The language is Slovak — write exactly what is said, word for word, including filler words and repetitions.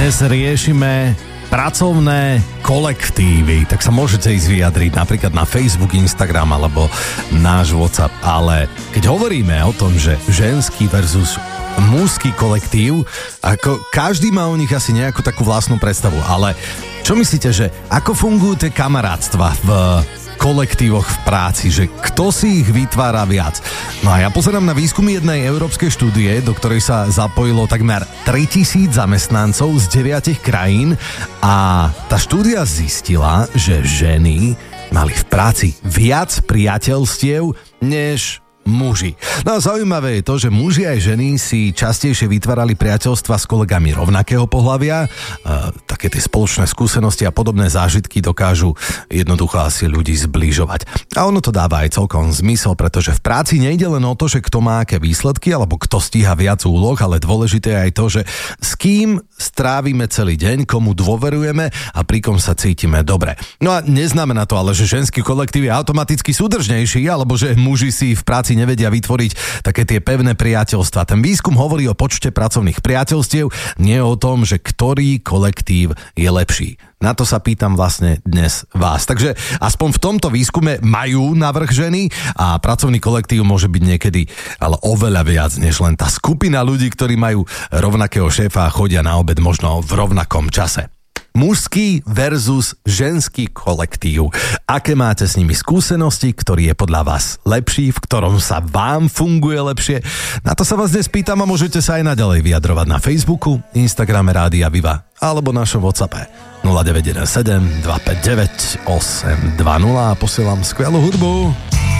Dnes riešime pracovné kolektívy, tak sa môžete ísť vyjadriť napríklad na Facebook, Instagram alebo náš WhatsApp, ale keď hovoríme o tom, že ženský versus mužský kolektív, ako každý má o nich asi nejakú takú vlastnú predstavu, ale čo myslíte, že ako fungujú tie kamarátstva v kolektívoch v práci, že kto si ich vytvára viac? No a ja pozerám na výskum jednej európskej štúdie, do ktorej sa zapojilo takmer tritisíc zamestnancov z deviatich krajín a tá štúdia zistila, že ženy mali v práci viac priateľstiev než muži. No a zaujímavé je to, že muži aj ženy si častejšie vytvárali priateľstva s kolegami rovnakého pohlavia. E, také tie spoločné skúsenosti a podobné zážitky dokážu jednoducho asi ľudí zbližovať. A ono to dáva aj celkom zmysel, pretože v práci nejde len o to, že kto má aké výsledky alebo kto stíha viac úloh, ale dôležité je aj to, že s kým strávime celý deň, komu dôverujeme a pri kom sa cítime dobre. No a neznamená to ale, že ženský kolektív je automaticky súdržnejší alebo že muži si v práci nevedia vytvoriť také tie pevné priateľstva. Ten výskum hovorí o počte pracovných priateľstiev, nie o tom, že ktorý kolektív je lepší. Na to sa pýtam vlastne dnes vás. Takže aspoň v tomto výskume majú navrch ženy a pracovný kolektív môže byť niekedy ale oveľa viac, než len tá skupina ľudí, ktorí majú rovnakého šéfa a chodia na obed možno v rovnakom čase. Mužský versus ženský kolektív. Aké máte s nimi skúsenosti, ktorý je podľa vás lepší, v ktorom sa vám funguje lepšie? Na to sa vás dnes pýtam a môžete sa aj naďalej vyjadrovať na Facebooku, Instagrame Rádia Viva alebo našom WhatsAppe nula deväť jeden sedem dva päť deväť osem dva nula a posielam skvelú hudbu.